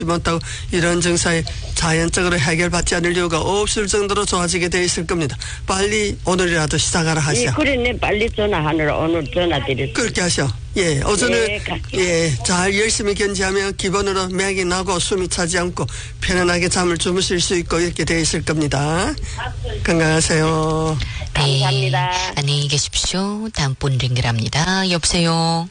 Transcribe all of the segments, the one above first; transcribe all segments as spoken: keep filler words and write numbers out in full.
못하고 이런 증상이 자연적으로 해결받지 않을 이유가 없을 정도로 좋아지게 돼 있을 겁니다. 빨리 오늘이라도 시작하라 하시오. 예, 그러네. 빨리 전화하느라 오늘 전화 드렸어요. 그렇게 하시오. 예, 어제는 예, 예, 잘 열심히 견지하면 기본으로 맥이 나고 숨이 차지 않고 편안하게 잠을 주무실 수 있고 이렇게 돼 있을 겁니다. 건강하세요. 감사합니다. 네, 안녕히 계십시오. 다음 분 연결합니다. 여보세요.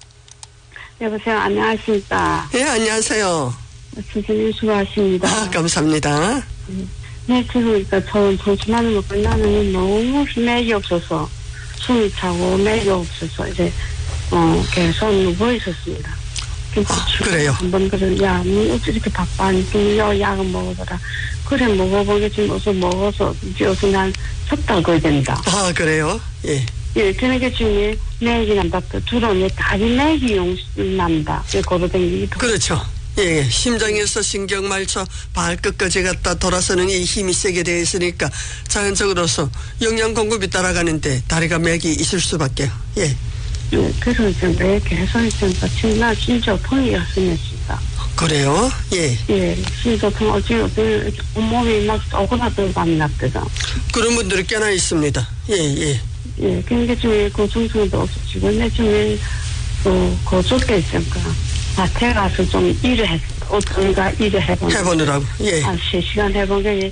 여보세요. 안녕하십니까. 예, 안녕하세요. 선생님 수고하십니다. 아, 감사합니다. 네, 들으니까 저 조심하는 거 끝나는 너무 맥이 없어서 숨이 차고 맥이 없어서 이제 어 계속 누워 있었습니다. 아, 그래요? 한번 그래, 야, 뭐 어찌 이렇게 바빠니? 좀 약을 먹어보라. 그래, 먹어보겠지. 어서 먹어서 이제 어서 난 섭달 거야 된다. 아, 그래요? 예. 예, 그러니까 지금 맥이 난다. 들어오면 다리 맥이 용 난다. 예, 걸어다니기. 그렇죠. 예, 심장에서 신경말초 발끝까지 갖다 돌아서는 이 힘이 세게 되어 있으니까 자연적으로서 영양 공급이 따라가는데 다리가 맥이 있을 수밖에요. 예. 예, 그래서 이제 왜 계속 있으니까 지금 나 진짜 통이었습니다. 그래요? 예. 예, 진짜 통 어찌 어찌 온몸이 막 오그라들고 밤이 났거든. 그런 분들이 꽤나 있습니다. 예, 예. 예, 그러니까 지금 고중증도 없어지고 내 지금 그 고속에 있으니까 밭에 가서 좀 일을 했어. 어떤가 일을 해보는. 해보느라고. 예. 한 세 시간 해본 게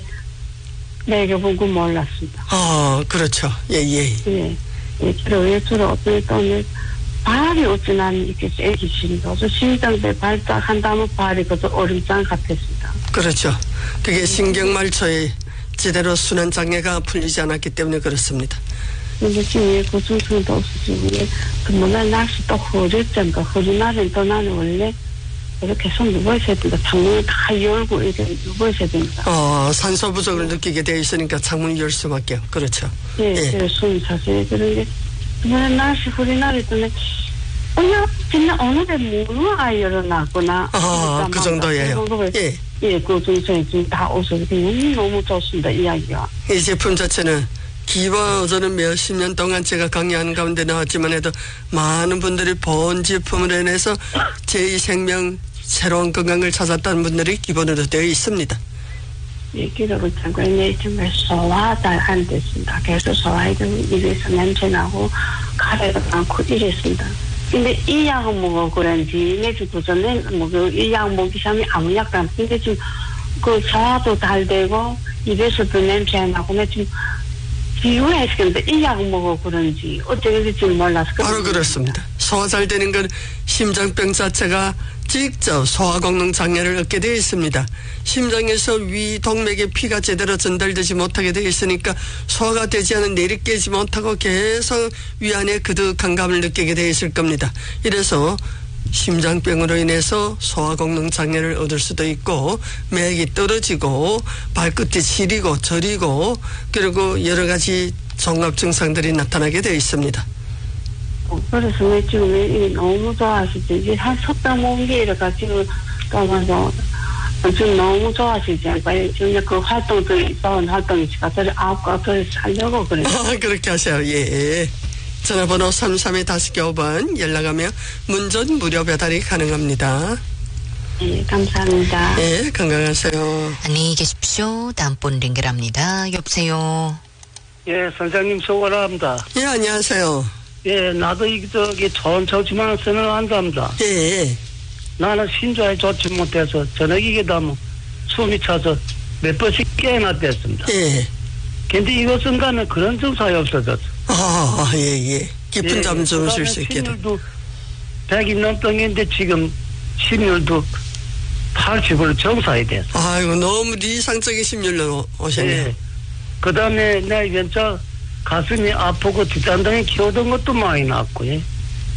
내가 보고 몰랐습니다. 아, 그렇죠. 예, 예. 예. 예, 그리고 외출을 어떻게 떠면 발이 어찌나 이렇게 세기 싫은가. 어서 심장대 발작 한다면 발이 그저 얼음장 같았습니다. 그렇죠. 그게 신경말초에 제대로 순환 장애가 풀리지 않았기 때문에 그렇습니다. 근데 지금 고중증도 없어지고, 그 뭐나 날씨 또 흐렸잖아. 흐린 날은 또 나는 원래 이렇게 계속 누워있어야 된다. 창문을 다 열고 이렇게 누워있어야 된다. 어, 산소 부족을 느끼게 되어 있으니까 창문을 열 수밖에. 그렇죠. 예, 예. 그래서 숨이 차서 그런 게, 뭐나 날씨 흐린 날이 또는, 어야, 진짜 오늘에 무누아가 일어났구나. 아, 그 정도예요. 예. 예, 고중증이 지금 다 없어서 너무, 너무 좋습니다, 이야기가. 이 제품 자체는 기본 저는 몇십 년 동안 제가 강의하는 가운데 나왔지만 해도 많은 분들이 본 제품으로 인해서 제이 생명 새로운 건강을 찾았다는 분들이 기본으로 되어 있습니다. 예, 그리고 장관님 정말 소화가 안 됐습니다. 계속 소화해도 입에서 냄새 나고 가래도 많고 이랬습니다. 근데 이 약을 먹어 그런지 내주 그 전에 뭐그 이 약 먹기 전에 아무 약도 안 근데 지금 그 소화도 잘 되고 입에서도 냄새 안 나고 내 지금 기후했는데 이 약을 먹어 그런지 어떻게 될지 몰라서 바로 그렇습니다. 소화 잘 되는 건 심장병 자체가 직접 소화功能 장애를 얻게 되어 있습니다. 심장에서 위 동맥에 피가 제대로 전달되지 못하게 되어 있으니까 소화가 되지 않은 내리 깨지 못하고 계속 위 안에 그득한 감을 느끼게 되어 있을 겁니다. 이래서 심장병으로 인해서 소화功능 장애를 얻을 수도 있고 맥이 떨어지고 발끝이 시리고 저리고 그리고 여러 가지 종합 증상들이 나타나게 되어 있습니다. 어, 그래서 내 지금 이게 너무 좋아하시지. 이제 한 섭병 먹은 게 이래가 지금 까마서 지금 너무 좋아하시지. 빨리 지금 그 활동들이 있어온 활동이 있으니까 저를 아홉 가서 살려고 그래요. 아, 그렇게 하세요. 예. 전화번호 삼삼 다섯 오 번 연락하며 문전 무료 배달이 가능합니다. 예, 감사합니다. 예, 건강하세요. 안녕히 계십시오. 다음 분 연결합니다. 여보세요. 예, 선생님 수고합니다. 예, 안녕하세요. 예, 나도 이 저기 좋은 처지만 선언한답니다. 예, 예. 나는 신조에 좋지 못해서 저녁이게 되면 숨이 차서 몇 번씩 깨어났댔습니다. 예. 근데 이것은 간에 그런 증상이 없어졌어. 아, 예, 예. 깊은 예, 잠 주무실 수 있게. 심혈도 백이 넘던인데 지금 심혈도 팔십으로 정상이 됐어. 아이고, 너무 이상적인 심률로 오셨네요. 예. 그 다음에 내 왼쪽 가슴이 아프고 뒷단동이 기어던 것도 많이 났고, 예.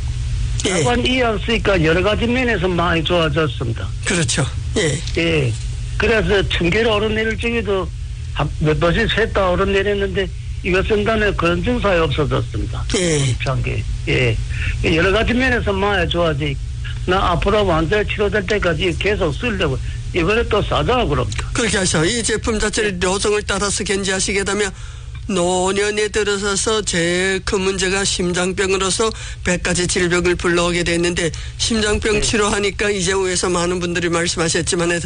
예. 약간 이약 쓰니까 여러 가지 면에서 많이 좋아졌습니다. 그렇죠. 예. 예. 그래서 층계를 오르내릴 적에도 몇 번씩 셋다 오르내렸는데 이것은 간에 그런 증상이 없어졌습니다. 예. 게 예. 여러 가지 면에서 많이 좋아지. 나 앞으로 완전히 치료될 때까지 계속 쓰려고 이번에 또 싸자고 그럽니다. 그렇게 하셔. 이 제품 자체를 요정을 따라서 견지하시게 되면 노년에 들어서서 제일 큰 문제가 심장병으로서 백 가지 질병을 불러오게 됐는데 심장병 네. 치료하니까 이재호에서 많은 분들이 말씀하셨지만